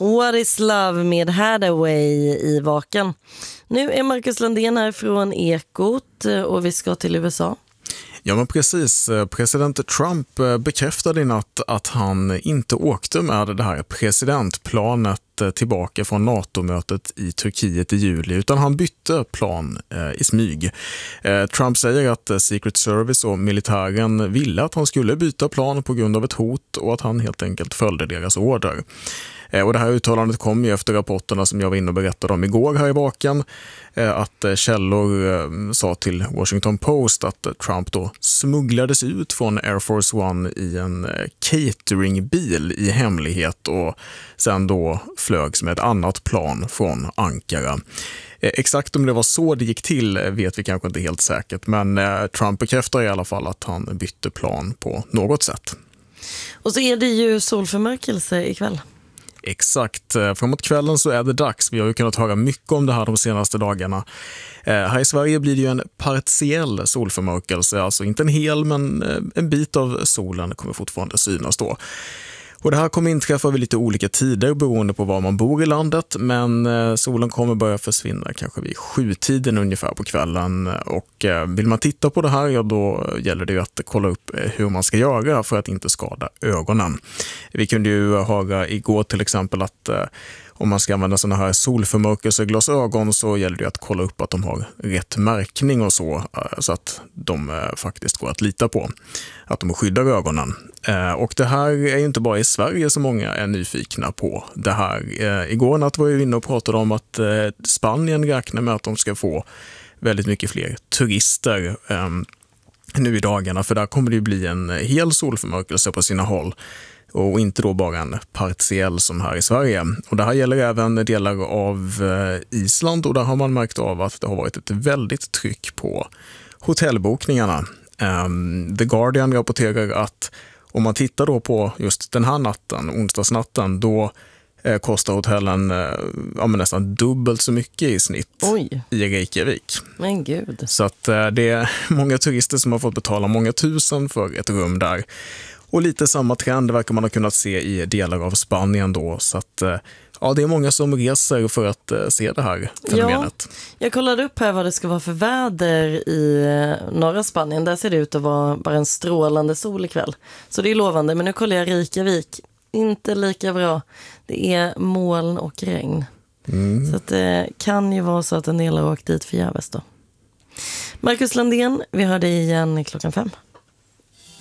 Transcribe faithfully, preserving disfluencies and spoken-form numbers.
What is Love med Hathaway i Vaken. Nu är Marcus Landén här från Ekot och vi ska till U S A. Ja, men precis. President Trump bekräftade i natt att han inte åkte med det här presidentplanet tillbaka från NATO-mötet i Turkiet i juli, utan han bytte plan eh, i smyg. Eh, Trump säger att eh, Secret Service och militären ville att han skulle byta plan på grund av ett hot och att han helt enkelt följde deras order. Eh, och det här uttalandet kom ju efter rapporterna som jag var inne och berättade om igår här i Vaken, eh, att eh, källor eh, sa till Washington Post att eh, Trump då smugglades ut från Air Force One i en eh, cateringbil i hemlighet och sen då flögs med ett annat plan från Ankara. Eh, exakt om det var så det gick till vet vi kanske inte helt säkert, men eh, Trump bekräftar i alla fall att han bytte plan på något sätt. Och så är det ju solförmörkelse ikväll. Exakt. Framåt kvällen så är det dags. Vi har ju kunnat höra mycket om det här de senaste dagarna. Eh, här i Sverige blir det ju en partiell solförmörkelse, alltså inte en hel men en bit av solen kommer fortfarande synas då. Och det här kommer inträffa vid lite olika tider beroende på var man bor i landet, men eh, solen kommer börja försvinna kanske vid sjutiden ungefär på kvällen, och eh, vill man titta på det här, ja, då gäller det ju att kolla upp eh, hur man ska göra för att inte skada ögonen. Vi kunde ju höra igår till exempel att eh, om man ska använda såna här solförmörkelseglasögon så gäller det att kolla upp att de har rätt märkning och så, så att de faktiskt går att lita på, att de skyddar ögonen. Och det här är ju inte bara i Sverige som många är nyfikna på det här. Igår natt var jag inne och pratade om att Spanien räknar med att de ska få väldigt mycket fler turister nu i dagarna, för där kommer det ju bli en hel solförmörkelse på sina håll. Och inte då bara en partiell som här i Sverige. Och det här gäller även delar av Island, och där har man märkt av att det har varit ett väldigt tryck på hotellbokningarna. Um, The Guardian rapporterar att om man tittar då på just den här natten, onsdagsnatten, då eh, kostar hotellen eh, ja, men nästan dubbelt så mycket i snitt. Oj. I Reykjavik. Men gud. Så att eh, det är många turister som har fått betala många tusen för ett rum där. Och lite samma trend verkar man ha kunnat se i delar av Spanien då. Så att ja, det är många som reser för att se det här fenomenet. Ja, jag kollade upp här vad det ska vara för väder i norra Spanien. Där ser det ut att vara bara en strålande sol ikväll. Så det är lovande. Men nu kollar jag Reykjavik. Inte lika bra. Det är moln och regn. Mm. Så att det kan ju vara så att en del har åkt dit förgäves då. Marcus Landén, vi hör dig igen klockan fem.